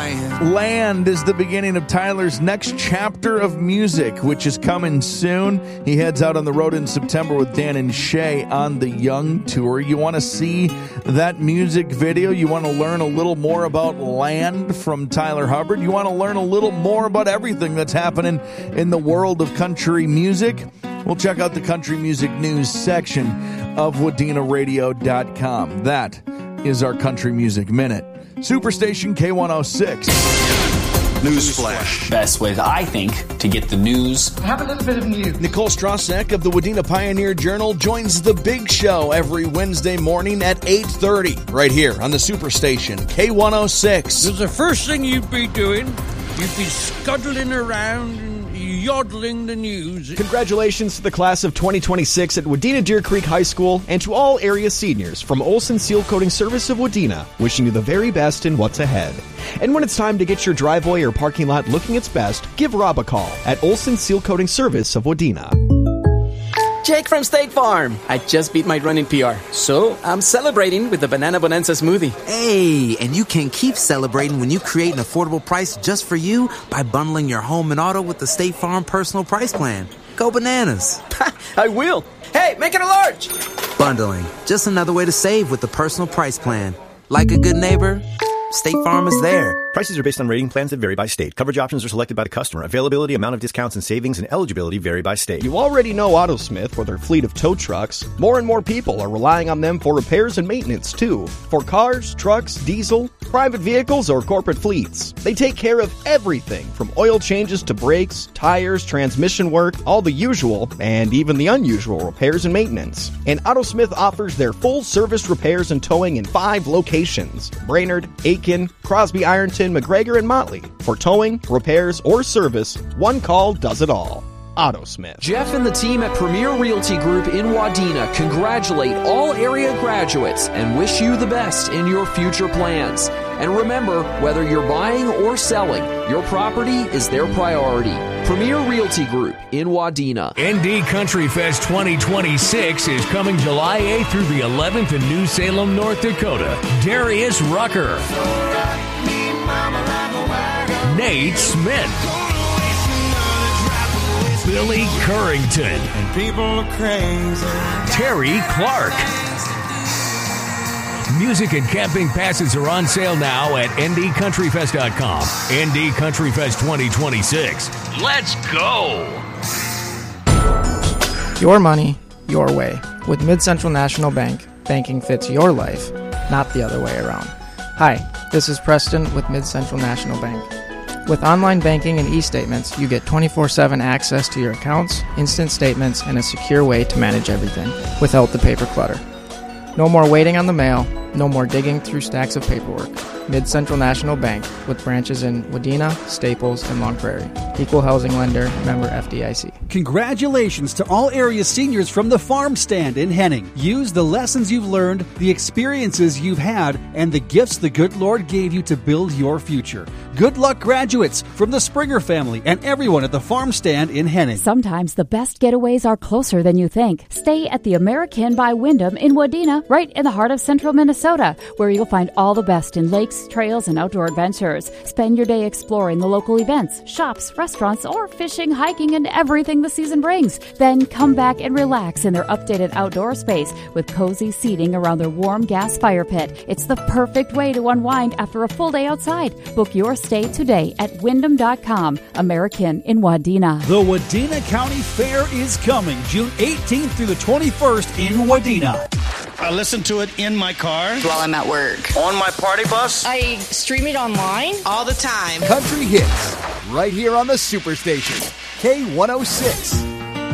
crying. Land is the beginning of Tyler's next chapter of music, which is coming soon. He heads out on the road in September with Dan and Shay on the Young Tour. You want to see that music video? You want to learn a little more about Land from Tyler Hubbard? You want to learn a little more about everything that's happening in the world of country music? Well, check out the country music news section of WadenaRadio.com. That is our Country Music Minute. Superstation K106. Newsflash. Best way, I think, to get the news. Have a little bit of news. Nicole Strasek of the Wadena Pioneer Journal joins The Big Show every Wednesday morning at 8:30 right here on the Superstation K106. So the first thing you'd be doing, you'd be scuttling around and yodeling the news. Congratulations to the class of 2026 at Wadena Deer Creek High School and to all area seniors from Olson Seal Coating Service of Wadena, wishing you the very best in what's ahead. And when it's time to get your driveway or parking lot looking its best, give Rob a call at Olson Seal Coating Service of Wadena. Jake from State Farm. I just beat my running PR, so I'm celebrating with the Banana Bonanza smoothie. Hey, and you can keep celebrating when you create an affordable price just for you by bundling your home and auto with the State Farm Personal Price Plan. Go bananas. I will. Hey, make it a large. Bundling, just another way to save with the Personal Price Plan. Like a good neighbor, State Farm is there. Prices are based on rating plans that vary by state. Coverage options are selected by the customer. Availability, amount of discounts and savings, and eligibility vary by state. You already know AutoSmith with their fleet of tow trucks. More and more people are relying on them for repairs and maintenance, too. For cars, trucks, diesel, private vehicles, or corporate fleets. They take care of everything from oil changes to brakes, tires, transmission work, all the usual and even the unusual repairs and maintenance. And AutoSmith offers their full-service repairs and towing in 5 locations: Brainerd, Aiken, Crosby, Ironton, McGregor, and Motley. For towing, repairs, or service, one call does it all. AutoSmith. Jeff and the team at Premier Realty Group in Wadena congratulate all area graduates and wish you the best in your future plans. And remember, whether you're buying or selling, your property is their priority. Premier Realty Group in Wadena. ND Country Fest 2026 is coming July 8th through the 11th in New Salem, North Dakota. Darius Rucker. Nate Smith. Billy Currington. And people are crazy. Terry Clark. Music and camping passes are on sale now at ndcountryfest.com. ND Country Fest 2026. Let's go! Your money, your way. With Mid-Central National Bank, banking fits your life, not the other way around. Hi, this is Preston with Mid-Central National Bank. With online banking and e-statements, you get 24/7 access to your accounts, instant statements, and a secure way to manage everything without the paper clutter. No more waiting on the mail, no more digging through stacks of paperwork. Mid-Central National Bank, with branches in Wadena, Staples, and Long Prairie. Equal housing lender, member FDIC. Congratulations to all area seniors from the Farm Stand in Henning. Use the lessons you've learned, the experiences you've had, and the gifts the good Lord gave you to build your future. Good luck, graduates, from the Springer family and everyone at the Farm Stand in Henning. Sometimes the best getaways are closer than you think. Stay at the American by Wyndham in Wadena, right in the heart of central Minnesota, where you'll find all the best in lakes, trails, and outdoor adventures. Spend your day exploring the local events, shops, restaurants, or fishing, hiking, and everything the season brings. Then come back and relax in their updated outdoor space with cozy seating around their warm gas fire pit. It's the perfect way to unwind after a full day outside. Book your stay today at wyndham.com. American in Wadena. The Wadena County Fair is coming June 18th through the 21st in Wadena. I listen to it in my car. While I'm at work. On my party bus. I stream it online. All the time. Country hits, right here on the Superstation, K106.